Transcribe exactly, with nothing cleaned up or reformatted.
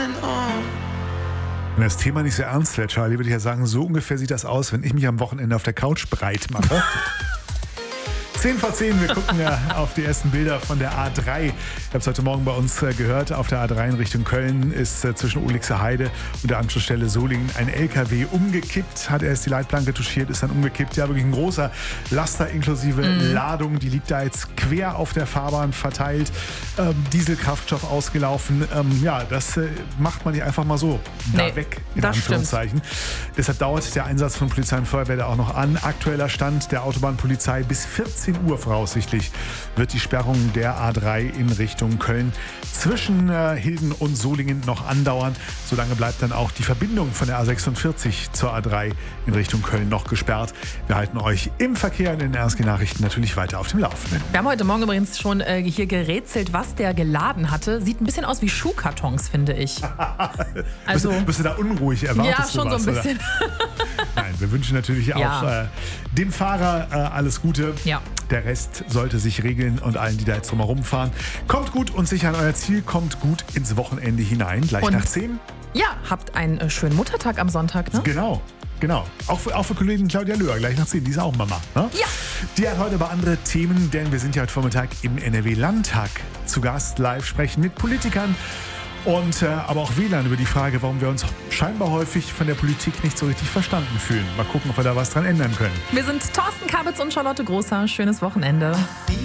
Wenn das Thema nicht so ernst wäre, Charlie, würde ich ja sagen, so ungefähr sieht das aus, wenn ich mich am Wochenende auf der Couch breit mache. zehn vor zehn, wir gucken ja auf die ersten Bilder von der A drei. Ich habe es heute Morgen bei uns äh, gehört. Auf der A drei in Richtung Köln ist äh, zwischen Ulixer Heide und der Anschlussstelle Solingen ein L K W umgekippt. Hat erst die Leitplanke touchiert, ist dann umgekippt. Ja, wirklich ein großer Laster inklusive mm. Ladung. Die liegt da jetzt quer auf der Fahrbahn verteilt. Ähm, Dieselkraftstoff ausgelaufen. Ähm, ja, das äh, macht man nicht einfach mal so da nee, weg, in Anführungszeichen. Stimmt. Deshalb dauert der Einsatz von Polizei und Feuerwehr da auch noch an. Aktueller Stand der Autobahnpolizei bis vierzehn Uhr voraussichtlich wird die Sperrung der A drei in Richtung Köln zwischen äh, Hilden und Solingen noch andauern. Solange bleibt dann auch die Verbindung von der A sechsundvierzig zur A drei in Richtung Köln noch gesperrt. Wir halten euch im Verkehr in den R S G-Nachrichten natürlich weiter auf dem Laufenden. Wir haben heute Morgen übrigens schon äh, hier gerätselt, was der geladen hatte. Sieht ein bisschen aus wie Schuhkartons, finde ich. Also, bist, bist du da unruhig? Erwartest ja, schon du was, so ein bisschen. Nein, wir wünschen natürlich ja. auch äh, dem Fahrer äh, alles Gute. Ja. Der Rest sollte sich regeln und allen, die da jetzt drumherum fahren. Kommt gut und sicher an euer Ziel, kommt gut ins Wochenende hinein. Gleich und nach zehn. Ja, habt einen äh, schönen Muttertag am Sonntag, ne? Genau. Genau. Auch für, auch für Kollegin Claudia Löhr, gleich nach zehn. Die ist auch Mama. Ne? Ja. Die hat heute aber andere Themen, denn wir sind ja heute Vormittag im N R W-Landtag zu Gast, live sprechen mit Politikern und äh, aber auch Wählern über die Frage, warum wir uns scheinbar häufig von der Politik nicht so richtig verstanden fühlen. Mal gucken, ob wir da was dran ändern können. Wir sind Thorsten Kabitz und Charlotte Großer. Schönes Wochenende.